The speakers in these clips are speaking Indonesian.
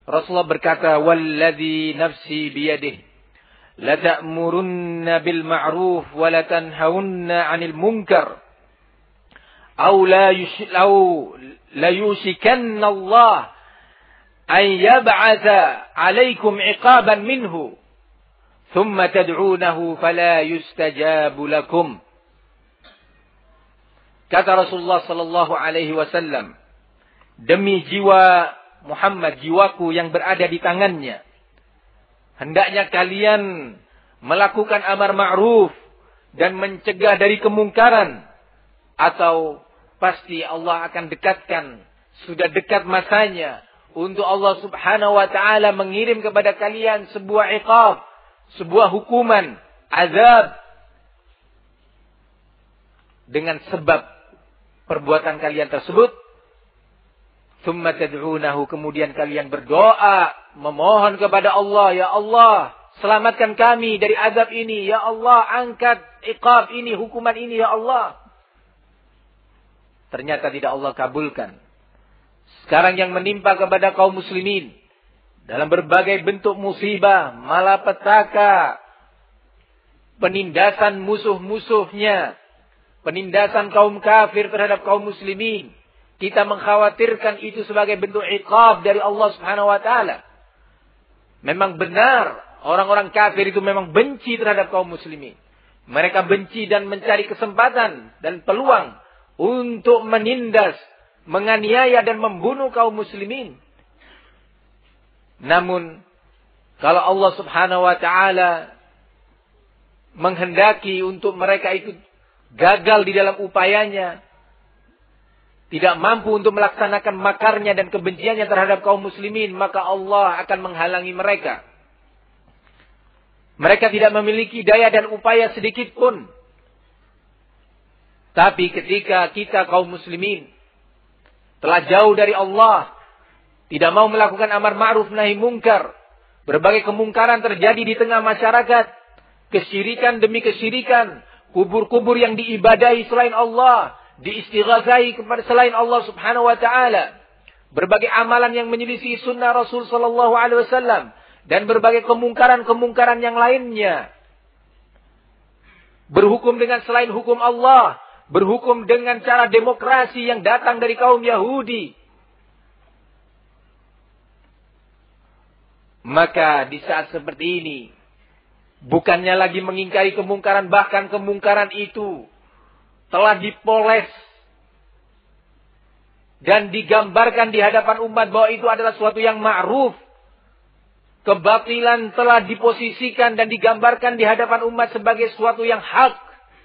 Rasulullah berkata, "Walladzi nafsi biyadihi, la ta'murunna bil ma'ruf wa la tanhaunna 'anil munkar, aw la yushikanna Allah an yab'atha 'alaikum 'iqaban minhu, thumma tad'unahu fala yustajabu lakum." Kata Rasulullah sallallahu alaihi wasallam, demi jiwa Muhammad, jiwaku yang berada di tangannya, hendaknya kalian melakukan amar ma'ruf dan mencegah dari kemungkaran, atau pasti Allah akan dekatkan, sudah dekat masanya untuk Allah subhanahu wa ta'ala mengirim kepada kalian sebuah iqab, sebuah hukuman, azab, dengan sebab perbuatan kalian tersebut. Thumma tad'unahu, kemudian kalian berdoa, memohon kepada Allah, "Ya Allah, selamatkan kami dari azab ini. Ya Allah, angkat iqab ini, hukuman ini, ya Allah." Ternyata tidak Allah kabulkan. Sekarang yang menimpa kepada kaum muslimin dalam berbagai bentuk musibah, malapetaka, penindasan musuh-musuhnya, penindasan kaum kafir terhadap kaum muslimin, kita mengkhawatirkan itu sebagai bentuk iqab dari Allah subhanahu wa ta'ala. Memang benar, orang-orang kafir itu memang benci terhadap kaum muslimin. Mereka benci dan mencari kesempatan dan peluang untuk menindas, menganiaya dan membunuh kaum muslimin. Namun, kalau Allah subhanahu wa ta'ala menghendaki untuk mereka itu gagal di dalam upayanya, tidak mampu untuk melaksanakan makarnya dan kebenciannya terhadap kaum muslimin, maka Allah akan menghalangi mereka. Mereka tidak memiliki daya dan upaya sedikit pun. Tapi ketika kita kaum muslimin telah jauh dari Allah, tidak mau melakukan amar ma'ruf nahi mungkar, berbagai kemungkaran terjadi di tengah masyarakat, kesyirikan demi kesyirikan, kubur-kubur yang diibadahi selain Allah, diistighatsai kepada selain Allah subhanahu wa ta'ala, berbagai amalan yang menyelisih sunnah Rasul sallallahu alaihi wasallam, dan berbagai kemungkaran-kemungkaran yang lainnya. Berhukum dengan selain hukum Allah, berhukum dengan cara demokrasi yang datang dari kaum Yahudi. Maka di saat seperti ini, bukannya lagi mengingkari kemungkaran, bahkan kemungkaran itu telah dipoles dan digambarkan di hadapan umat bahwa itu adalah suatu yang ma'ruf. Kebatilan telah diposisikan dan digambarkan di hadapan umat sebagai suatu yang hak.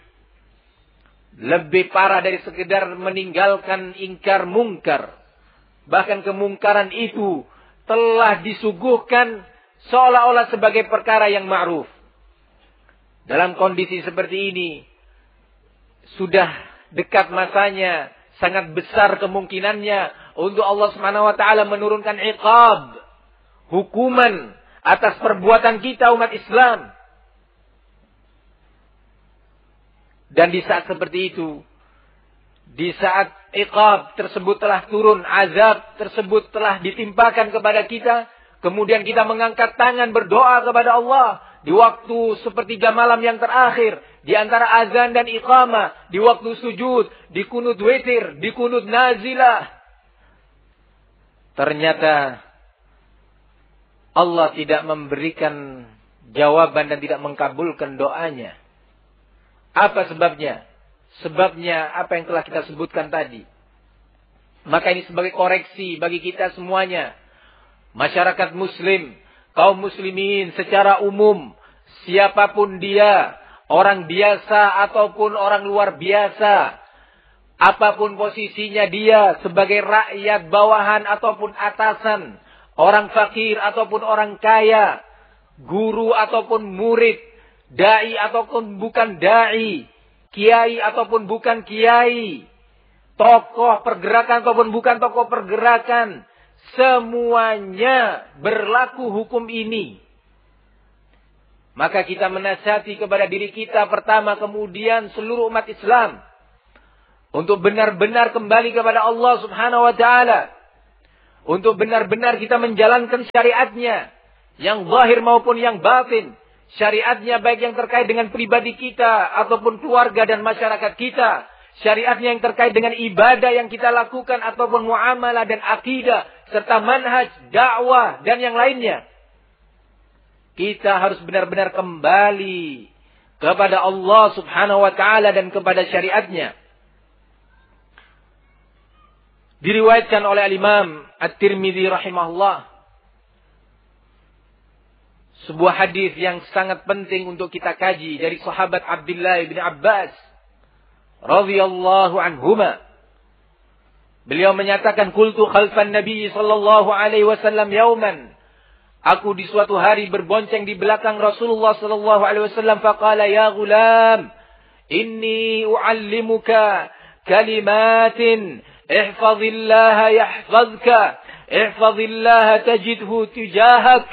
Lebih parah dari sekedar meninggalkan ingkar mungkar. Bahkan kemungkaran itu telah disuguhkan seolah-olah sebagai perkara yang ma'ruf. Dalam kondisi seperti ini, sudah dekat masanya, sangat besar kemungkinannya untuk Allah Subhanahu wa taala menurunkan iqab, hukuman atas perbuatan kita umat Islam. Dan di saat seperti itu, di saat iqab tersebut telah turun, azab tersebut telah ditimpakan kepada kita, kemudian kita mengangkat tangan berdoa kepada Allah di waktu sepertiga malam yang terakhir, di antara azan dan iqamah, di waktu sujud, di kunut witir, di kunut nazilah. Ternyata Allah tidak memberikan jawaban dan tidak mengkabulkan doanya. Apa sebabnya? Sebabnya apa yang telah kita sebutkan tadi. Maka ini sebagai koreksi bagi kita semuanya. Masyarakat muslim, kaum muslimin secara umum, siapapun dia, orang biasa ataupun orang luar biasa, apapun posisinya dia, sebagai rakyat bawahan ataupun atasan, orang fakir ataupun orang kaya, guru ataupun murid, dai ataupun bukan dai, kiai ataupun bukan kiai, tokoh pergerakan ataupun bukan tokoh pergerakan, semuanya berlaku hukum ini. Maka kita menasihati kepada diri kita pertama, kemudian seluruh umat Islam, untuk benar-benar kembali kepada Allah Subhanahu wa ta'ala. Untuk benar-benar kita menjalankan syariatnya. Yang zahir maupun yang batin. Syariatnya baik yang terkait dengan pribadi kita. Ataupun keluarga dan masyarakat kita. Syariatnya yang terkait dengan ibadah yang kita lakukan. Ataupun muamalah dan akidah. Serta manhaj, dakwah dan yang lainnya. Kita harus benar-benar kembali kepada Allah subhanahu wa ta'ala dan kepada syariatnya. Diriwayatkan oleh Al-Imam At-Tirmidzi rahimahullah. Sebuah hadis yang sangat penting untuk kita kaji dari sahabat Abdullah bin Abbas radhiyallahu anhuma. Beliau menyatakan, qultu khalfan Nabi sallallahu alaihi wasallam yauman. Aku di suatu hari berbonceng di belakang Rasulullah sallallahu alaihi wasallam, faqala ya ghulam, inni uallimuka kalimatin ihfazillaha yahfazka, ihfazillaha tajidhu tujahak.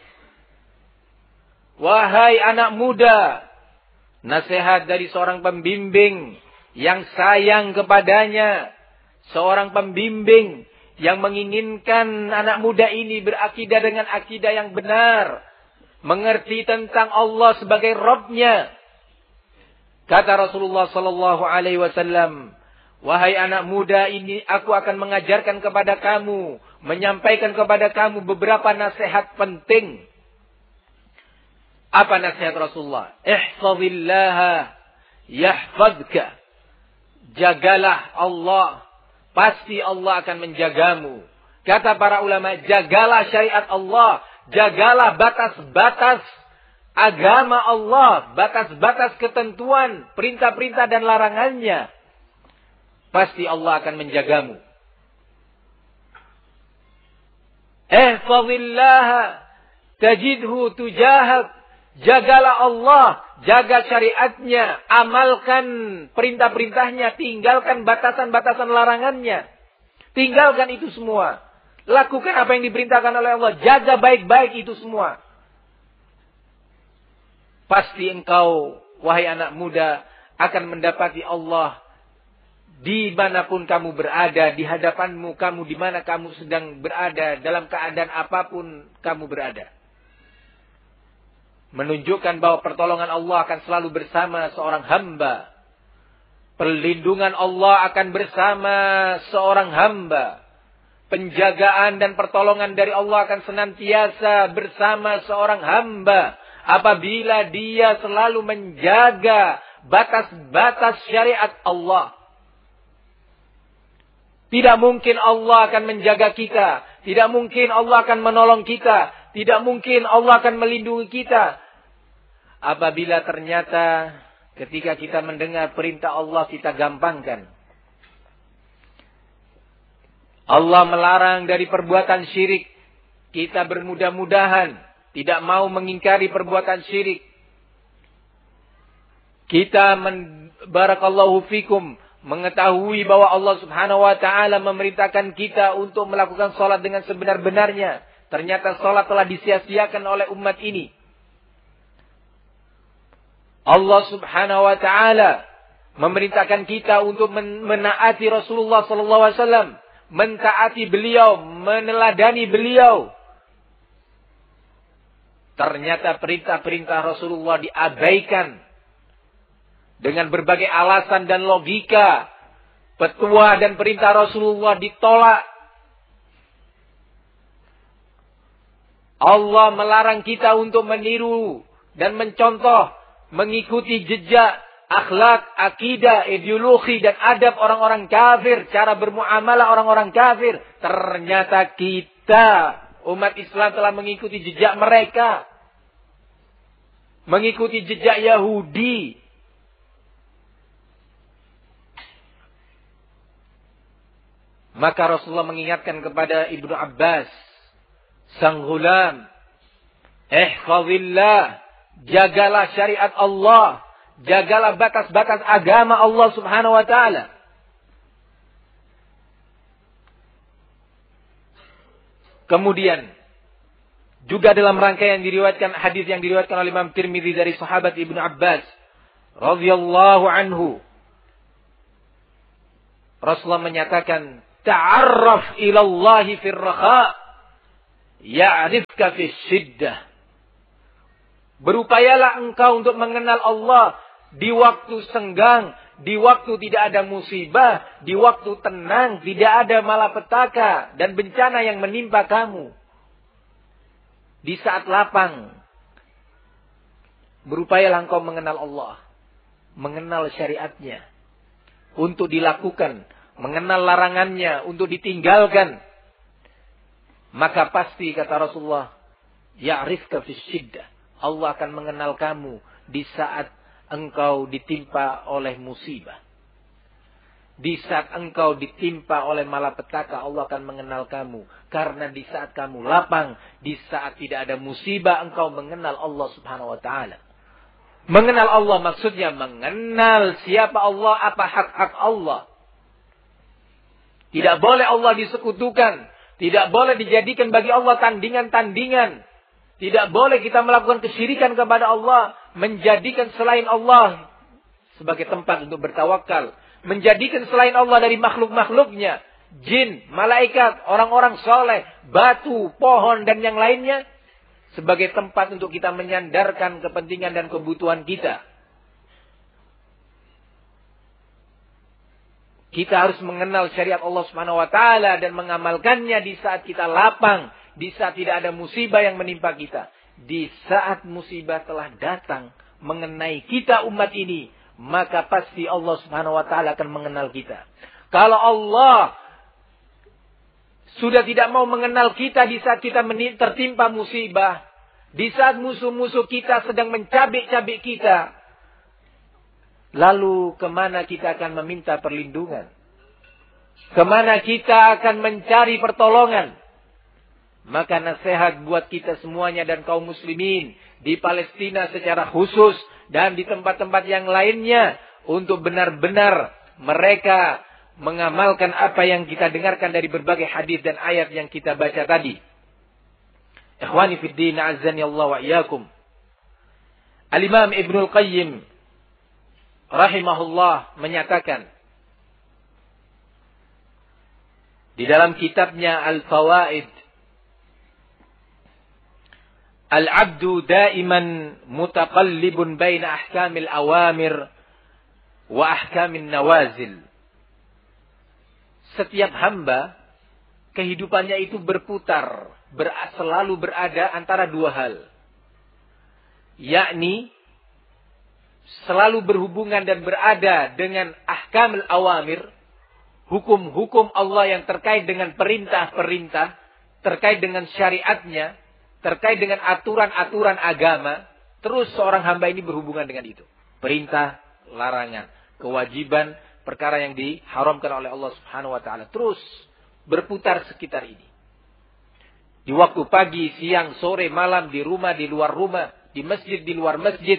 Wahai anak muda, nasihat dari seorang pembimbing yang sayang kepadanya, seorang pembimbing yang menginginkan anak muda ini berakidah dengan akidah yang benar, mengerti tentang Allah sebagai Rabb-Nya. Kata Rasulullah sallallahu alaihi wasallam, wahai anak muda ini, aku akan mengajarkan kepada kamu, menyampaikan kepada kamu beberapa nasihat penting. Apa nasihat Rasulullah? Ihfazillaha yahfazka. Jagalah Allah, pasti Allah akan menjagamu. Kata para ulama, jagalah syariat Allah, jagalah batas-batas agama Allah, batas-batas ketentuan, perintah-perintah dan larangannya. Pasti Allah akan menjagamu. Ihfazillaha tajidhu tujahak. Jagalah Allah, jaga syariatnya, amalkan perintah-perintahnya, tinggalkan batasan-batasan larangannya. Tinggalkan itu semua. Lakukan apa yang diperintahkan oleh Allah, jaga baik-baik itu semua. Pasti engkau, wahai anak muda, akan mendapati Allah dimanapun kamu berada, di hadapanmu kamu, di mana kamu sedang berada, dalam keadaan apapun kamu berada. Menunjukkan bahwa pertolongan Allah akan selalu bersama seorang hamba. Perlindungan Allah akan bersama seorang hamba. Penjagaan dan pertolongan dari Allah akan senantiasa bersama seorang hamba. Apabila dia selalu menjaga batas-batas syariat Allah. Tidak mungkin Allah akan menjaga kita. Tidak mungkin Allah akan menolong kita. Tidak mungkin Allah akan melindungi kita. Apabila ternyata ketika kita mendengar perintah Allah kita gampangkan. Allah melarang dari perbuatan syirik. Kita bermudah-mudahan tidak mau mengingkari perbuatan syirik. Kita barakallahu fikum mengetahui bahwa Allah subhanahu wa ta'ala memerintahkan kita untuk melakukan sholat dengan sebenar-benarnya. Ternyata sholat telah disia-siakan oleh umat ini. Allah subhanahu wa ta'ala memerintahkan kita untuk menaati Rasulullah sallallahu alaihi wasallam, mentaati beliau, meneladani beliau. Ternyata perintah-perintah Rasulullah diabaikan dengan berbagai alasan dan logika. Petua dan perintah Rasulullah ditolak. Allah melarang kita untuk meniru dan mencontoh, mengikuti jejak, akhlak, akidah, ideologi dan adab orang-orang kafir, cara bermuamalah orang-orang kafir. Ternyata kita, umat Islam, telah mengikuti jejak mereka. Mengikuti jejak Yahudi. Maka Rasulullah mengingatkan kepada Ibnu Abbas, sang ghulam, ihfazillah, jagalah syariat Allah, jagalah batas-batas agama Allah subhanahu wa ta'ala. Kemudian juga dalam rangkaian diriwayatkan hadis yang diriwayatkan oleh Imam Tirmidzi dari sahabat Ibnu Abbas radhiyallahu anhu, Rasulullah menyatakan, ta'arraf ila Allah fi ar-rakha ya'rifka fi syiddah. Berupayalah engkau untuk mengenal Allah di waktu senggang, di waktu tidak ada musibah, di waktu tenang, tidak ada malapetaka dan bencana yang menimpa kamu. Di saat lapang, berupayalah engkau mengenal Allah, mengenal syariatnya untuk dilakukan, mengenal larangannya untuk ditinggalkan. Maka pasti kata Rasulullah, ya'rifka fi syiddah. Allah akan mengenal kamu di saat engkau ditimpa oleh musibah. Di saat engkau ditimpa oleh malapetaka, Allah akan mengenal kamu. Karena di saat kamu lapang, di saat tidak ada musibah, engkau mengenal Allah subhanahu wa ta'ala. Mengenal Allah maksudnya mengenal siapa Allah, apa hak-hak Allah. Tidak boleh Allah disekutukan. Tidak boleh dijadikan bagi Allah tandingan-tandingan. Tidak boleh kita melakukan kesyirikan kepada Allah. Menjadikan selain Allah sebagai tempat untuk bertawakal. Menjadikan selain Allah dari makhluk-makhluknya. Jin, malaikat, orang-orang soleh, batu, pohon, dan yang lainnya. Sebagai tempat untuk kita menyandarkan kepentingan dan kebutuhan kita. Kita harus mengenal syariat Allah Subhanahu wa taala dan mengamalkannya di saat kita lapang, di saat tidak ada musibah yang menimpa kita. Di saat musibah telah datang mengenai kita umat ini, maka pasti Allah Subhanahu wa taala akan mengenal kita. Kalau Allah sudah tidak mau mengenal kita di saat kita tertimpa musibah, di saat musuh-musuh kita sedang mencabik-cabik kita, lalu kemana kita akan meminta perlindungan? Kemana kita akan mencari pertolongan? Maka nasihat buat kita semuanya dan kaum muslimin di Palestina secara khusus dan di tempat-tempat yang lainnya untuk benar-benar mereka mengamalkan apa yang kita dengarkan dari berbagai hadis dan ayat yang kita baca tadi. Ikhwani fid din, azzani Allah wa iyyakum. Al-Imam Ibnul Qayyim rahimahullah menyatakan di dalam kitabnya Al-Fawaid, Al-'abdu daiman mutaqallibun baina ahkamil awamir wa ahkamin nawazil. Setiap hamba kehidupannya itu berputar, selalu berada antara dua hal. Yakni selalu berhubungan dan berada dengan ahkamil awamir, hukum-hukum Allah yang terkait dengan perintah-perintah, terkait dengan syariatnya, terkait dengan aturan-aturan agama. Terus seorang hamba ini berhubungan dengan itu. Perintah, larangan, kewajiban, perkara yang diharamkan oleh Allah Subhanahu wa taala. Terus berputar sekitar ini. Di waktu pagi, siang, sore, malam, di rumah, di luar rumah, di masjid, di luar masjid.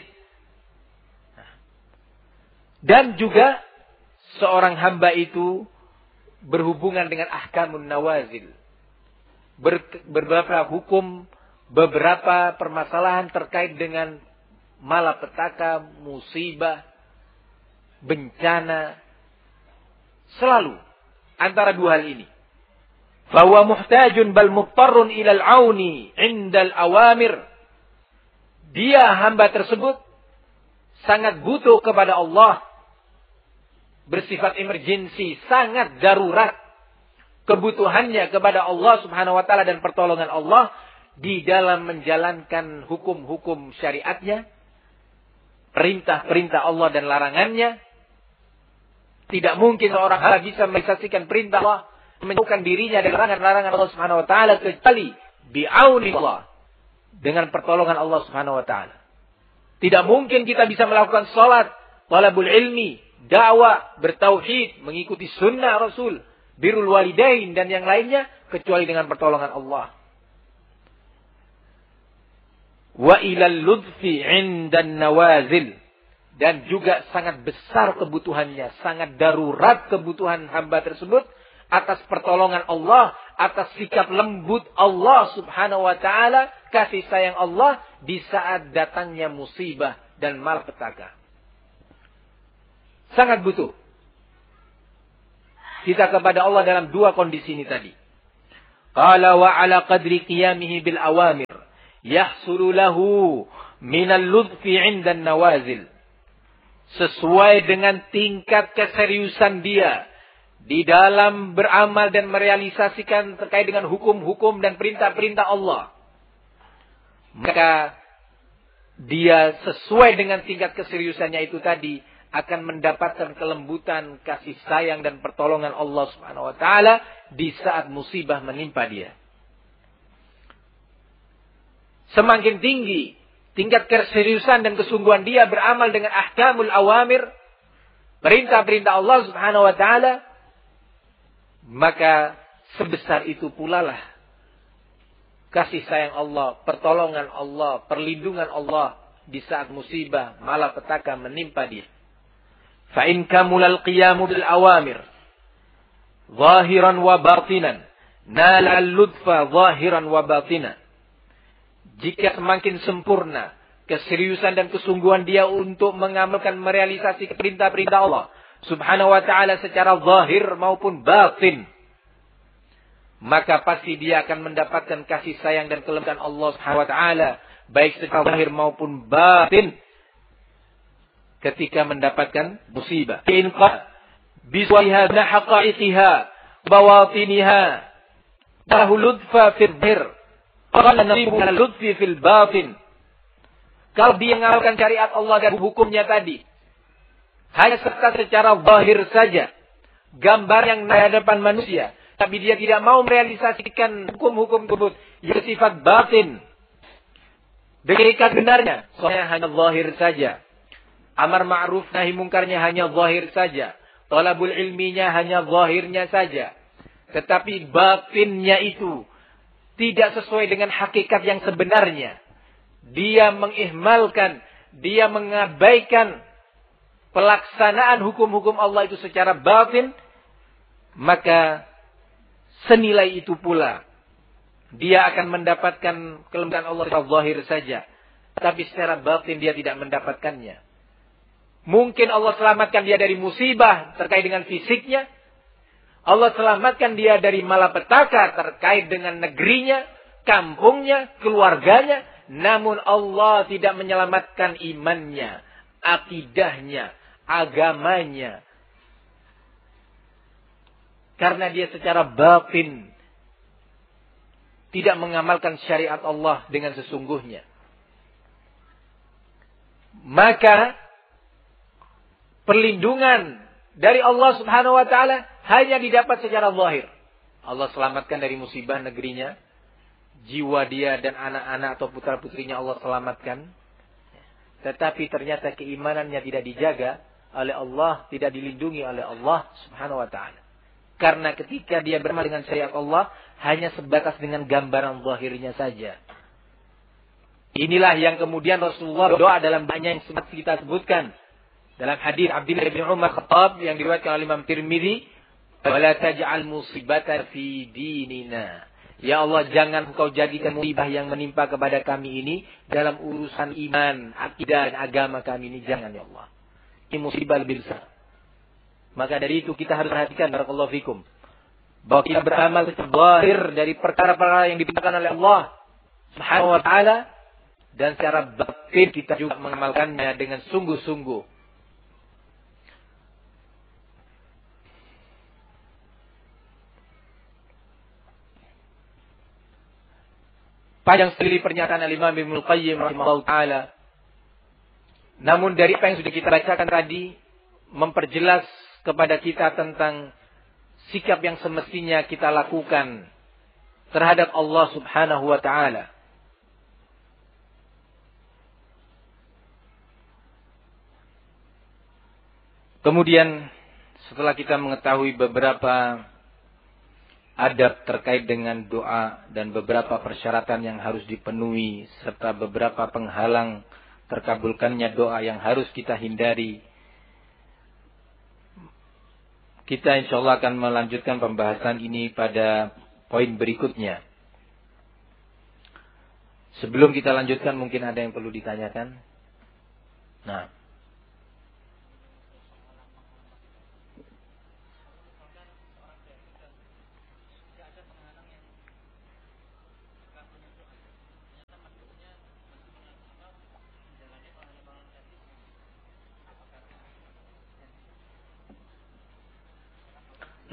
Dan juga seorang hamba itu berhubungan dengan ahkamun nawazil. Beberapa hukum, beberapa permasalahan terkait dengan malapetaka, musibah, bencana. Selalu antara dua hal ini. Fahuwa muhtajun bal muttarrun ilal auni indal awamir. Dia hamba tersebut sangat butuh kepada Allah. Bersifat emergensi, sangat darurat. Kebutuhannya kepada Allah Subhanahu wa ta'ala dan pertolongan Allah di dalam menjalankan hukum-hukum syariatnya, perintah-perintah Allah dan larangannya. Tidak mungkin seorang hamba bisa merealisasikan perintah Allah, menjauhkan dirinya dari larangan-larangan Allah Subhanahu wa ta'ala kecuali bi'auni Allah, dengan pertolongan Allah Subhanahu wa ta'ala. Tidak mungkin kita bisa melakukan salat, talabul ilmi, dakwah, bertauhid, mengikuti sunnah Rasul, birrul walidain dan yang lainnya kecuali dengan pertolongan Allah. Wa ilal ludfi 'indan nawazil, dan juga sangat besar kebutuhannya, sangat darurat kebutuhan hamba tersebut atas pertolongan Allah, atas sikap lembut Allah Subhanahu wa taala, kasih sayang Allah di saat datangnya musibah dan malapetaka. Sangat butuh. kita kepada Allah dalam dua kondisi ini tadi. Qala wa ala qadri qiyamihi bil awamir yahsulu lahu minal ludfi 'inda an-nawazil. Sesuai dengan tingkat keseriusan dia di dalam beramal dan merealisasikan terkait dengan hukum-hukum dan perintah-perintah Allah, maka dia sesuai dengan tingkat keseriusannya itu tadi akan mendapatkan kelembutan, kasih sayang dan pertolongan Allah Subhanahu wa taala di saat musibah menimpa dia. Semakin tinggi tingkat keseriusan dan kesungguhan dia beramal dengan ahkamul awamir, perintah-perintah Allah Subhanahu wa taala, maka sebesar itu pula lah kasih sayang Allah, pertolongan Allah, perlindungan Allah di saat musibah malapetaka menimpa dia. Fa in kamulal qiyamu bil awamir zahiran wa batinan nala al-ludfa zahiran wa batinan. Jika semakin sempurna keseriusan dan kesungguhan dia untuk mengamalkan merealisasi perintah-perintah Allah Subhanahu wa taala secara zahir maupun batin, maka pasti dia akan mendapatkan kasih sayang dan kelembutan Allah Subhanahu wa taala baik secara zahir maupun batin ketika mendapatkan musibah. In qa biswaha haqa'iqiha bawatiniha lahu ludfa fil dhir qala nasibu al-ludfi fil batin. Kalau dia mengamalkan syariat Allah dan hukumnya tadi hanya secara zahir saja, gambar yang di hadapan manusia, tapi dia tidak mau merealisasikan hukum-hukum tersebut yang sifat batin dengan benarnya, soalnya hanya zahir saja. Amar ma'ruf nahi mungkarnya hanya zahir saja. Talabul ilminya hanya zahirnya saja. Tetapi batinnya itu tidak sesuai dengan hakikat yang sebenarnya. Dia mengihmalkan, dia mengabaikan pelaksanaan hukum-hukum Allah itu secara batin, maka senilai itu pula dia akan mendapatkan kelembutan Allah secara zahir saja, tapi secara batin dia tidak mendapatkannya. Mungkin Allah selamatkan dia dari musibah terkait dengan fisiknya, Allah selamatkan dia dari malapetaka terkait dengan negerinya, kampungnya, keluarganya, namun Allah tidak menyelamatkan imannya, akidahnya, agamanya. Karena dia secara batin tidak mengamalkan syariat Allah dengan sesungguhnya. Maka perlindungan dari Allah Subhanahu wa taala hanya didapat secara zahir. Allah selamatkan dari musibah negerinya, jiwa dia dan anak-anak atau putra-putrinya Allah selamatkan. Tetapi ternyata keimanannya tidak dijaga oleh Allah, tidak dilindungi oleh Allah Subhanahu wa taala. Karena ketika dia beramal dengan syariat Allah hanya sebatas dengan gambaran zahirnya saja. Inilah yang kemudian Rasulullah doa dalam banyak yang sempat kita sebutkan. Dalam hadis Abdullah bin Umar Khattab yang diriwayatkan oleh Imam Tirmidzi, "Wala taj'al musibata fi dinina." Ya Allah, jangan Engkau jadikan musibah yang menimpa kepada kami ini dalam urusan iman, akidah dan agama kami ini, jangan ya Allah. Ini musibah lebih besar. Maka dari itu kita harus perhatikan, barakallahu fikum, bahwa kita beramal secara zahir dari perkara-perkara yang diperintahkan oleh Allah Subhanahu wa taala, dan secara batin kita juga mengamalkannya dengan sungguh-sungguh. Panjang sekali pernyataan Al-Imam Ibnul Qayyim rahimahullah ta'ala. Namun dari apa yang sudah kita bacakan tadi, memperjelas kepada kita tentang sikap yang semestinya kita lakukan terhadap Allah Subhanahu wa ta'ala. Kemudian setelah kita mengetahui beberapa adab terkait dengan doa dan beberapa persyaratan yang harus dipenuhi serta beberapa penghalang terkabulkannya doa yang harus kita hindari, kita insyaallah akan melanjutkan pembahasan ini pada poin berikutnya. Sebelum kita lanjutkan, mungkin ada yang perlu ditanyakan. Nah,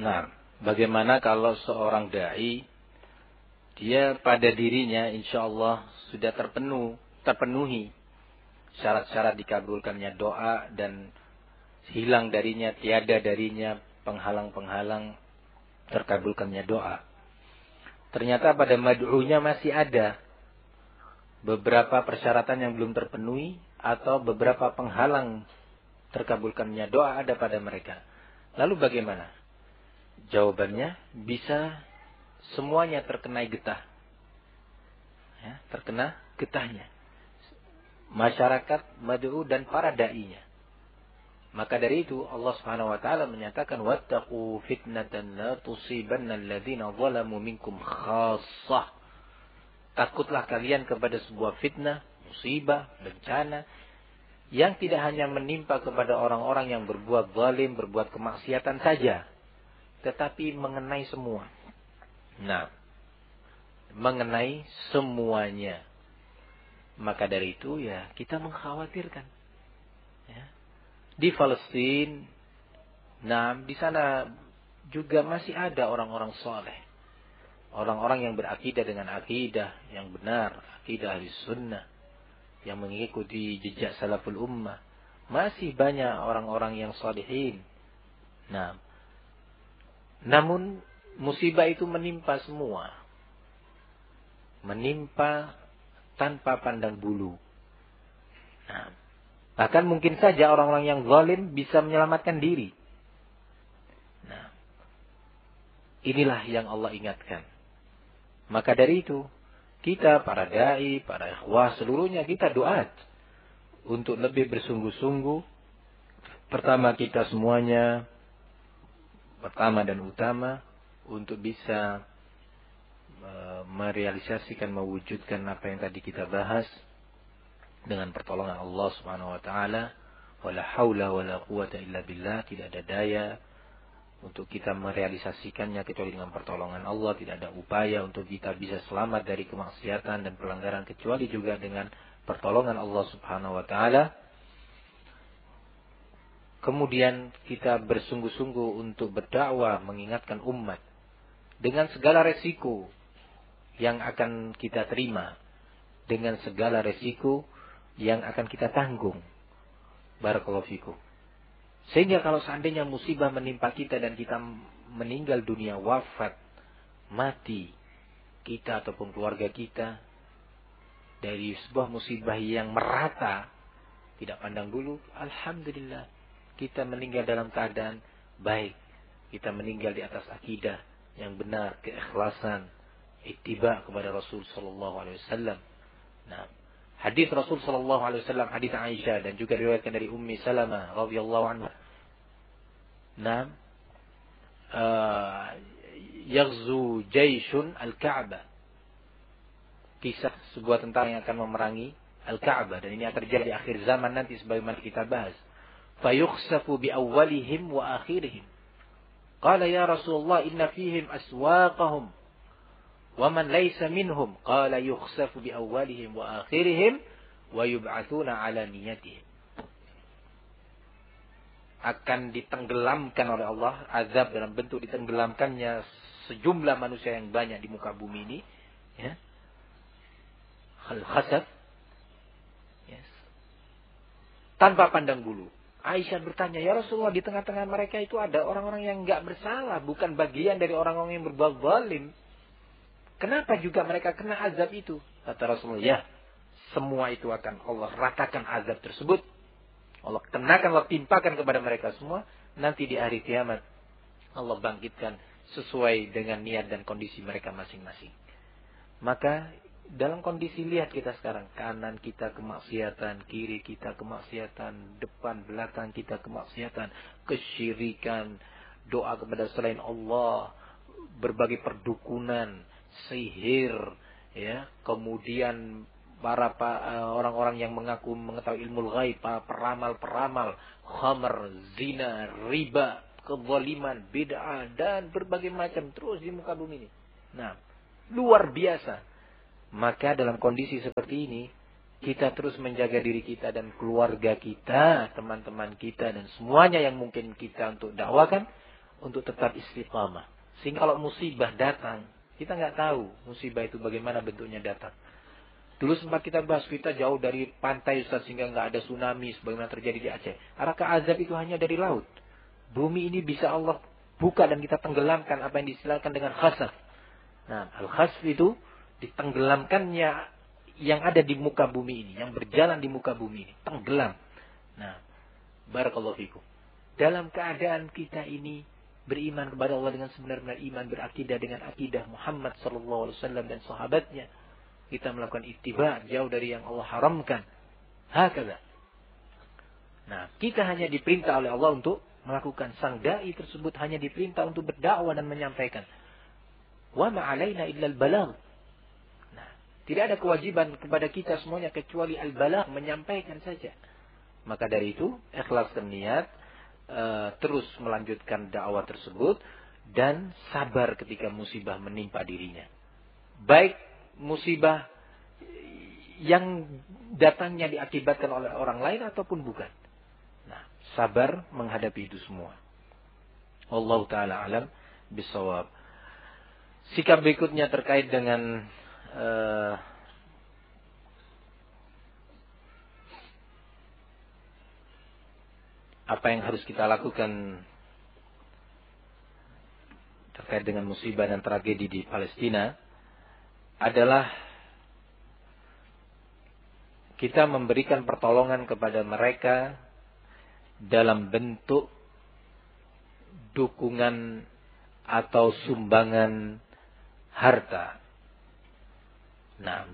Nah, bagaimana kalau seorang dai, dia pada dirinya insya Allah sudah terpenuhi syarat-syarat dikabulkannya doa dan hilang darinya, tiada darinya penghalang-penghalang terkabulkannya doa. Ternyata pada mad'unya masih ada beberapa persyaratan yang belum terpenuhi atau beberapa penghalang terkabulkannya doa ada pada mereka. Lalu bagaimana? Jawabannya bisa semuanya terkena getah. Ya, terkena getahnya. Masyarakat, mad'u dan para da'inya. Maka dari itu Allah Subhanahu wa taala menyatakan wattaqu fitnatan la tusibanna alladziina zalamu minkum khassah. Takutlah kalian kepada sebuah fitnah, musibah, bencana yang tidak hanya menimpa kepada orang-orang yang berbuat zalim, berbuat kemaksiatan saja, tetapi mengenai semua. Nah, mengenai semuanya. Maka dari itu ya kita mengkhawatirkan. Ya. Di Palestina, nah di sana juga masih ada orang-orang soleh. Orang-orang yang berakidah dengan akidah yang benar. Akidah ahli sunnah. Yang mengikuti jejak salaful ummah. Masih banyak orang-orang yang salihin. Nah, namun musibah itu menimpa semua. Menimpa tanpa pandang bulu. Nah, bahkan mungkin saja orang-orang yang zalim bisa menyelamatkan diri. Nah, inilah yang Allah ingatkan. Maka dari itu, kita para dai, para ikhwah seluruhnya kita doa untuk lebih bersungguh-sungguh. Pertama kita semuanya, pertama dan utama untuk bisa merealisasikan, mewujudkan apa yang tadi kita bahas dengan pertolongan Allah Subhanahu wa taala. Wala haula wala quwata illa billah, tidak ada daya untuk kita merealisasikannya kecuali dengan pertolongan Allah. Tidak ada upaya untuk kita bisa selamat dari kemaksiatan dan pelanggaran kecuali juga dengan pertolongan Allah Subhanahu wa taala. Kemudian kita bersungguh-sungguh untuk berdakwah, mengingatkan umat dengan segala resiko yang akan kita terima, dengan segala resiko yang akan kita tanggung. Barakallahu fikum. Sehingga kalau seandainya musibah menimpa kita dan kita meninggal dunia, wafat, mati, kita ataupun keluarga kita dari sebuah musibah yang merata, tidak pandang bulu, alhamdulillah, kita meninggal dalam keadaan baik. Kita meninggal di atas akidah yang benar, keikhlasan, ittiba kepada Rasul sallallahu alaihi wasallam. Nah, hadis Rasul sallallahu alaihi wasallam, hadis Aisyah dan juga diriwayatkan dari Ummi Salamah radhiyallahu anha. Nah, yaghzu jayshun al-Ka'bah. Kisah sebuah tentara yang akan memerangi Al-Ka'bah, dan ini akan terjadi di akhir zaman nanti sebagaimana kita bahas. Fayukhsafu bi awwalihim wa akhirihim. Qala ya Rasulullah inna fihim aswaqahum wa man laysa minhum. Qala yukhsafu bi awwalihim wa akhirihim wa yub'atsuna ala niyatihim. Akan ditenggelamkan oleh Allah, azab dalam bentuk ditenggelamkannya sejumlah manusia yang banyak di muka bumi ini, ya. Al-khasaf, yes. Tanpa pandang bulu. Aisyah bertanya, ya Rasulullah, di tengah-tengah mereka itu ada orang-orang yang enggak bersalah, bukan bagian dari orang-orang yang berbuat zalim. Kenapa juga mereka kena azab itu? Kata Rasulullah, ya, semua itu akan Allah ratakan azab tersebut. Allah kenakan, Allah timpakan kepada mereka semua. Nanti di hari kiamat Allah bangkitkan sesuai dengan niat dan kondisi mereka masing-masing. Maka dalam kondisi lihat kita sekarang, kanan kita kemaksiatan, kiri kita kemaksiatan, depan belakang kita kemaksiatan, kesyirikan, doa kepada selain Allah, berbagai perdukunan, sihir, ya, kemudian para orang-orang yang mengaku mengetahui ilmu ghaib, para peramal-peramal, khamr, zina, riba, kezaliman, bid'ah dan berbagai macam terus di muka bumi ini. Nah, luar biasa. Maka dalam kondisi seperti ini, kita terus menjaga diri kita dan keluarga kita, teman-teman kita dan semuanya yang mungkin kita untuk dakwakan, untuk tetap istiqamah. Sehingga kalau musibah datang, kita nggak tahu musibah itu bagaimana bentuknya datang. Dulu sempat kita bahas, kita jauh dari pantai Ustaz, sehingga nggak ada tsunami sebagaimana terjadi di Aceh. Adakah azab itu hanya dari laut? Bumi ini bisa Allah buka dan kita tenggelamkan, apa yang distilahkan dengan khasaf. Nah, al-khasf itu ditenggelamkannya yang ada di muka bumi ini, yang berjalan di muka bumi ini, tenggelam. Nah, barakallahu fikum. Dalam keadaan kita ini beriman kepada Allah dengan sebenar-benar iman, berakidah dengan akidah Muhammad sallallahu alaihi wasallam dan sahabatnya, kita melakukan ittiba jauh dari yang Allah haramkan. Hakala. Nah, kita hanya diperintah oleh Allah untuk melakukan. Sang dai tersebut hanya diperintah untuk berdakwah dan menyampaikan. Wa ma 'alaina illa al-balagh. Nah, tidak ada kewajiban kepada kita semuanya kecuali al-balagh, menyampaikan saja. Maka dari itu, ikhlaskan niat, terus melanjutkan dakwah tersebut dan sabar ketika musibah menimpa dirinya. Baik musibah yang datangnya diakibatkan oleh orang lain ataupun bukan. Nah, sabar menghadapi itu semua. Wallahu taala alam bisawab. Sikap berikutnya terkait dengan apa yang harus kita lakukan terkait dengan musibah dan tragedi di Palestina adalah kita memberikan pertolongan kepada mereka dalam bentuk dukungan atau sumbangan harta. Nah,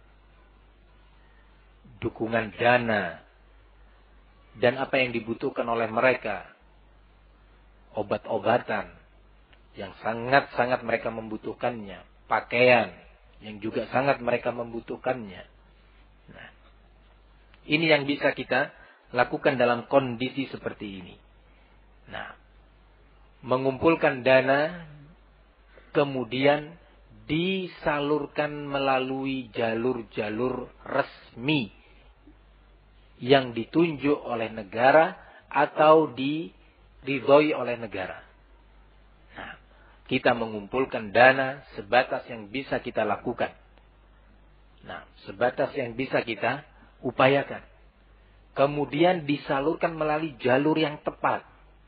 dukungan dana dan apa yang dibutuhkan oleh mereka, obat-obatan yang sangat-sangat mereka membutuhkannya, pakaian yang juga sangat mereka membutuhkannya. Nah, ini yang bisa kita lakukan dalam kondisi seperti ini. Nah, mengumpulkan dana kemudian disalurkan melalui jalur-jalur resmi yang ditunjuk oleh negara atau diridhoi oleh negara. Nah, kita mengumpulkan dana sebatas yang bisa kita lakukan. Nah, sebatas yang bisa kita upayakan. Kemudian disalurkan melalui jalur yang tepat.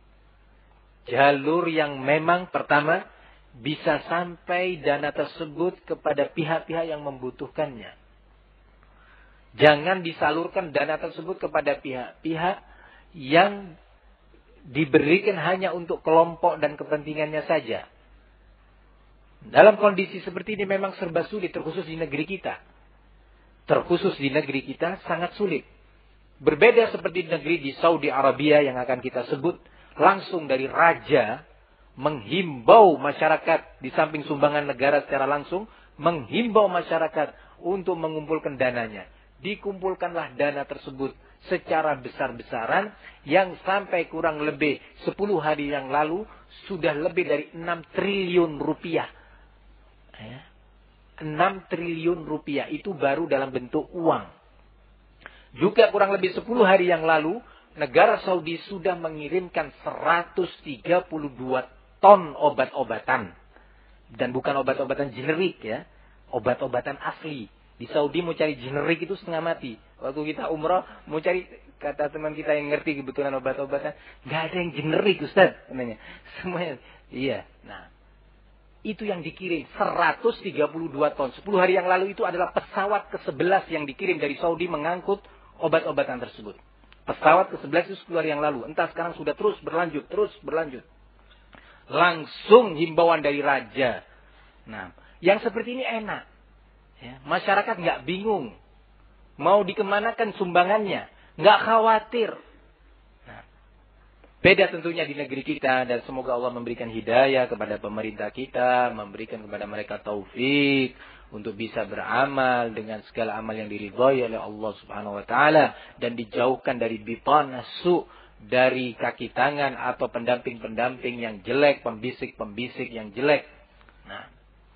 Jalur yang memang pertama bisa sampai dana tersebut kepada pihak-pihak yang membutuhkannya. Jangan disalurkan dana tersebut kepada pihak-pihak yang diberikan hanya untuk kelompok dan kepentingannya saja. Dalam kondisi seperti ini memang serba sulit, terkhusus di negeri kita. Terkhusus di negeri kita sangat sulit. Berbeda seperti negeri di Saudi Arabia yang akan kita sebut, langsung dari raja menghimbau masyarakat, di samping sumbangan negara secara langsung, menghimbau masyarakat untuk mengumpulkan dananya. Dikumpulkanlah dana tersebut secara besar-besaran yang sampai kurang lebih 10 hari yang lalu sudah lebih dari 6 triliun rupiah. 6 triliun rupiah itu baru dalam bentuk uang. Juga kurang lebih 10 hari yang lalu negara Saudi sudah mengirimkan 132 ton obat-obatan. Dan bukan obat-obatan generik ya, obat-obatan asli. Di Saudi mau cari generik itu setengah mati. Waktu kita umrah mau cari, kata teman kita yang ngerti kebetulan obat-obatan, nggak ada yang generik Ustaz, namanya. Semuanya, iya. Nah, itu yang dikirim 132 ton. 10 hari yang lalu itu adalah pesawat ke-11 yang dikirim dari Saudi mengangkut obat-obatan tersebut. Pesawat ke-11 itu 10 hari yang lalu. Entah sekarang sudah terus berlanjut. Langsung himbauan dari raja. Nah, yang seperti ini enak. Ya, masyarakat nggak bingung mau dikemanakan sumbangannya, nggak khawatir. Nah, beda tentunya di negeri kita, dan semoga Allah memberikan hidayah kepada pemerintah kita, memberikan kepada mereka taufik untuk bisa beramal dengan segala amal yang diridhai oleh Allah Subhanahu wa taala dan dijauhkan dari bitan su, dari kaki tangan atau pendamping-pendamping yang jelek, pembisik-pembisik yang jelek. Nah,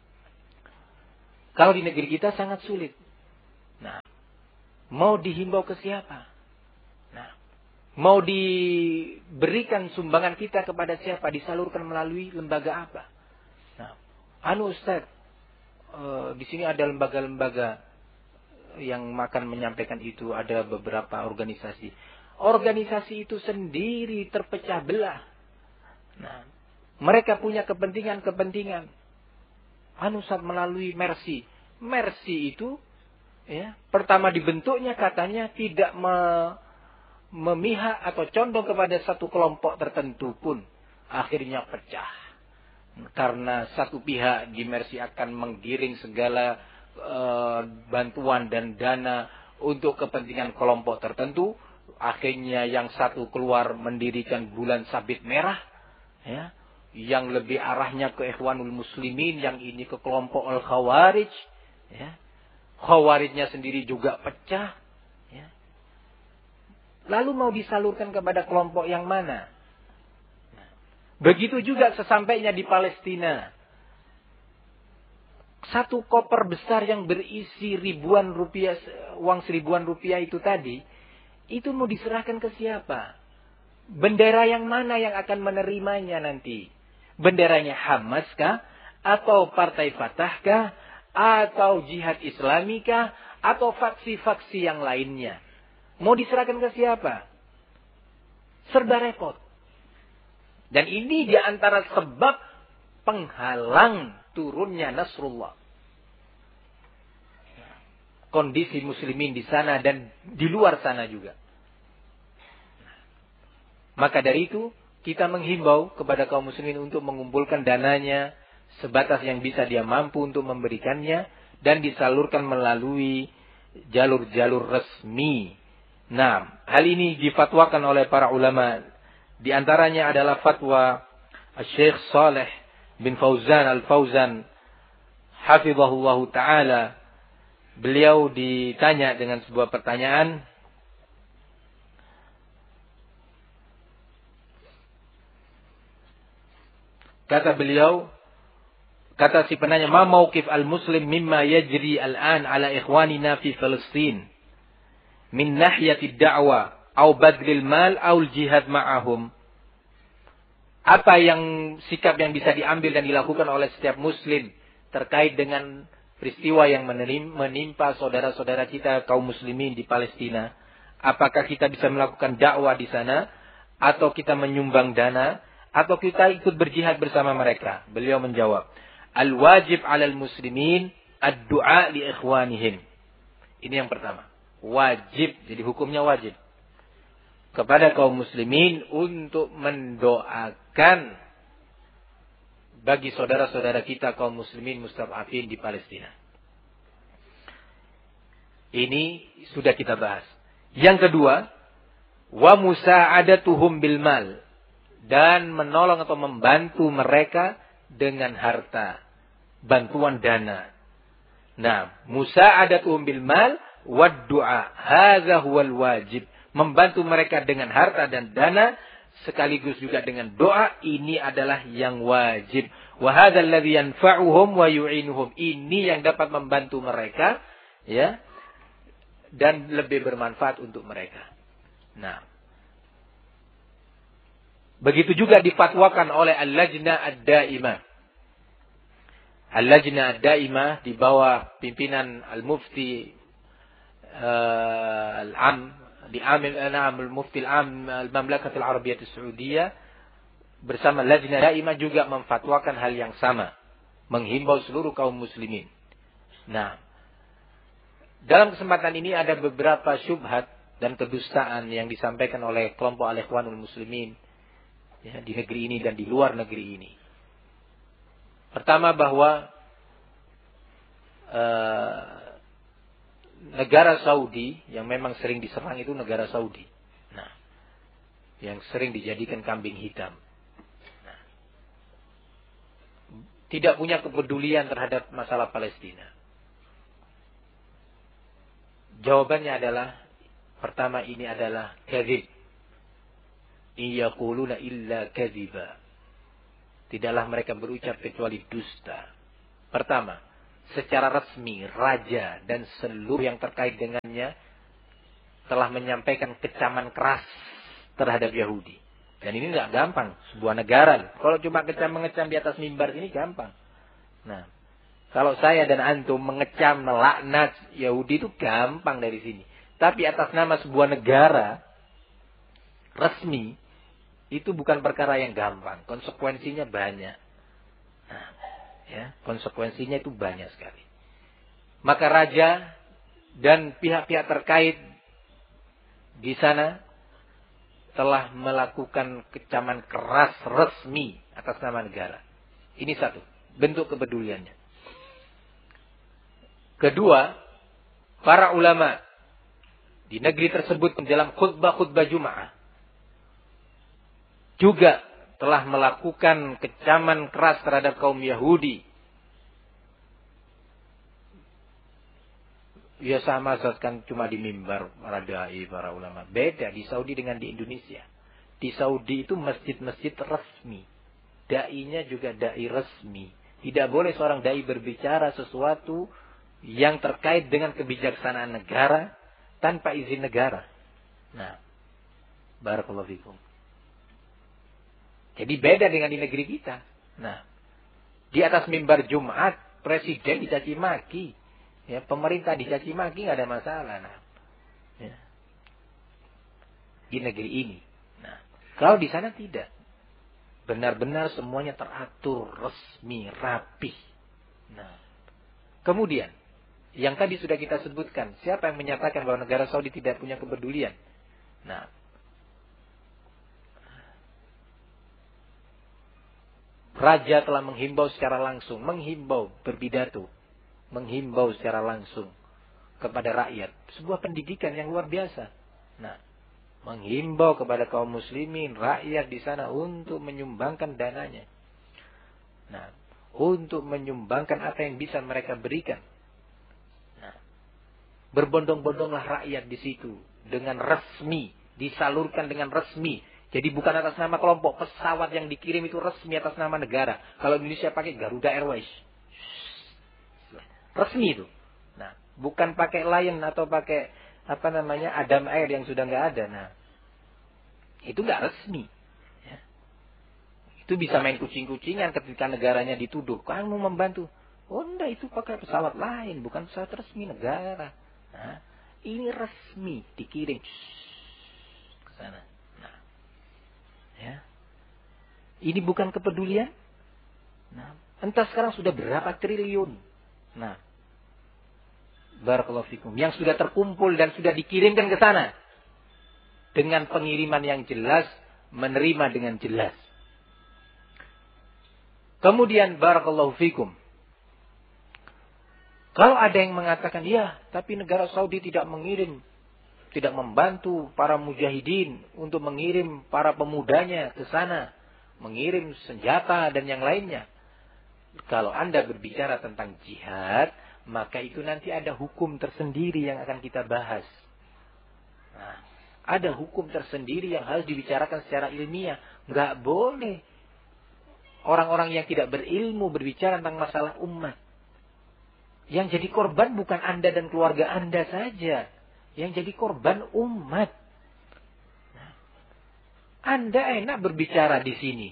kalau di negeri kita sangat sulit. Nah, mau dihimbau ke siapa? Nah, Mau diberikan sumbangan kita kepada siapa? Disalurkan melalui lembaga apa? Nah, Ustaz, di sini ada lembaga-lembaga yang akan menyampaikan itu, ada beberapa organisasi. Organisasi itu sendiri terpecah belah. Nah, mereka punya kepentingan-kepentingan. Ustaz melalui Mercy. Mercy itu, ya, pertama dibentuknya katanya tidak memihak atau condong kepada satu kelompok tertentu pun. Akhirnya pecah. Karena satu pihak di Mercy akan menggiring segala bantuan dan dana untuk kepentingan kelompok tertentu. Akhirnya yang satu keluar mendirikan bulan sabit merah, ya, yang lebih arahnya ke Ikhwanul Muslimin, yang ini ke kelompok Al-Khawarij, ya. Khawarijnya sendiri juga pecah, ya. Lalu mau disalurkan kepada kelompok yang mana? Begitu juga sesampainya di Palestina. Satu koper besar yang berisi ribuan rupiah, uang seribuan rupiah itu tadi, itu mau diserahkan ke siapa? Bendera yang mana yang akan menerimanya nanti? Benderanya Hamas kah? Atau Partai Fatah kah? Atau Jihad Islami kah? Atau faksi-faksi yang lainnya? Mau diserahkan ke siapa? Serba repot. Dan ini diantara sebab penghalang turunnya Nasrullah. Kondisi muslimin di sana dan di luar sana juga. Maka dari itu, kita menghimbau kepada kaum muslimin untuk mengumpulkan dananya sebatas yang bisa dia mampu untuk memberikannya dan disalurkan melalui jalur-jalur resmi. Nah, hal ini difatwakan oleh para ulama. Di antaranya adalah fatwa Syekh Saleh bin Fauzan Al-Fauzan hafizahullah ta'ala. Beliau ditanya dengan sebuah pertanyaan. Kata beliau, kata si penanya, ma mauqif al-muslim mimma yajri al-an ala ikhwanina fi Palestin min nahyati da'wa au badlil mal au jihad ma'ahum. Apa sikap yang bisa diambil dan dilakukan oleh setiap muslim terkait dengan peristiwa yang menimpa saudara-saudara kita kaum muslimin di Palestina? Apakah kita bisa melakukan dakwah di sana, atau kita menyumbang dana, atau kita ikut berjihad bersama mereka? Beliau menjawab, al-wajib 'alal muslimin ad-du'a li ikhwanihim. Ini yang pertama. Wajib, jadi hukumnya wajib kepada kaum muslimin untuk mendoakan bagi saudara-saudara kita kaum muslimin mustad'afin di Palestina. Ini sudah kita bahas. Yang kedua, wa musa'adatuhum bil mal, dan menolong atau membantu mereka dengan harta, bantuan dana. Nah, musa'adatuhum bil mal wad du'a, hadza huwal wajib. Membantu mereka dengan harta dan dana sekaligus juga dengan doa, ini adalah yang wajib. Wa hadzal ladzi yanfa'uhum wa yu'inuhum, ini yang dapat membantu mereka, ya, dan lebih bermanfaat untuk mereka. Nah, begitu juga difatwakan oleh Al-Lajnah Ad-Daimah. Al-Lajnah Ad-Daimah di bawah pimpinan Al-Mufti Al-Am di Al-Mufti Al-Am Al-Mamlakatul Arabiyyah As-Saudiyah bersama Lajnah Daimah juga memfatwakan hal yang sama, menghimbau seluruh kaum muslimin. Nah, dalam kesempatan ini ada beberapa syubhat dan kedustaan yang disampaikan oleh kelompok Al-Ikhwanul Muslimin, ya, di negeri ini dan di luar negeri ini. Pertama, bahwa negara Saudi yang memang sering diserang itu negara Saudi. Nah, yang sering dijadikan kambing hitam. Nah, tidak punya kepedulian terhadap masalah Palestina. Jawabannya adalah, pertama, ini adalah kadzib. Iyaquluna illa kadziba. Tidaklah mereka berucap kecuali dusta. Pertama, secara resmi raja dan seluruh yang terkait dengannya telah menyampaikan kecaman keras terhadap Yahudi. Dan ini nggak gampang, sebuah negara. Kalau cuma mengecam di atas mimbar ini gampang. Nah, kalau saya dan antum mengecam, melaknat Yahudi itu gampang dari sini. Tapi atas nama sebuah negara resmi, itu bukan perkara yang gampang. Konsekuensinya banyak. Nah, ya, konsekuensinya itu banyak sekali. Maka raja dan pihak-pihak terkait di sana telah melakukan kecaman keras resmi atas nama negara. Ini satu, bentuk kepeduliannya. Kedua, para ulama di negeri tersebut dalam khutbah-khutbah Jumat juga telah melakukan kecaman keras terhadap kaum Yahudi. Ya sama kan cuma di mimbar para dai, para ulama. Beda di Saudi dengan di Indonesia. Di Saudi itu masjid-masjid resmi. Dai-nya juga dai resmi. Tidak boleh seorang dai berbicara sesuatu yang terkait dengan kebijaksanaan negara tanpa izin negara. Nah, barakallahu fikum. Jadi beda dengan di negeri kita. Nah, di atas mimbar Jumat, presiden dicaci maki. Ya, pemerintah dicaci maki nggak ada masalah. Nah, ya. Di negeri ini. Nah, kalau di sana tidak. Benar-benar semuanya teratur, resmi, rapi. Nah, kemudian, yang tadi sudah kita sebutkan, siapa yang menyatakan bahwa negara Saudi tidak punya kepedulian? Nah, raja telah menghimbau secara langsung, berpidato, menghimbau secara langsung kepada rakyat. Sebuah pendidikan yang luar biasa. Nah, menghimbau kepada kaum muslimin, rakyat di sana untuk menyumbangkan dananya. Nah, untuk menyumbangkan apa yang bisa mereka berikan. Nah, berbondong-bondonglah rakyat di situ dengan resmi, disalurkan dengan resmi. Jadi bukan atas nama kelompok, pesawat yang dikirim itu resmi atas nama negara. Kalau Indonesia pakai Garuda Airways. Resmi itu. Nah, bukan pakai Lion atau pakai Adam Air yang sudah nggak ada. Nah, itu nggak resmi. Ya. Itu bisa main kucing-kucingan ketika negaranya dituduh. Kamu membantu. Oh enggak, itu pakai pesawat lain, bukan pesawat resmi negara. Nah, ini resmi dikirim ke sana. Nah, ya. Ini bukan kepedulian. Nah, entah sekarang sudah berapa triliun. Nah, barakallahu fikum, yang sudah terkumpul dan sudah dikirimkan ke sana dengan pengiriman yang jelas, menerima dengan jelas. Kemudian barakallahu fikum, kalau ada yang mengatakan, ya, tapi negara Saudi tidak membantu para mujahidin untuk mengirim para pemudanya ke sana, mengirim senjata dan yang lainnya. Kalau Anda berbicara tentang jihad, maka itu nanti ada hukum tersendiri yang akan kita bahas. Nah, ada hukum tersendiri yang harus dibicarakan secara ilmiah. Nggak boleh orang-orang yang tidak berilmu berbicara tentang masalah umat. Yang jadi korban bukan Anda dan keluarga Anda saja. Yang jadi korban umat. Nah, Anda enak berbicara di sini.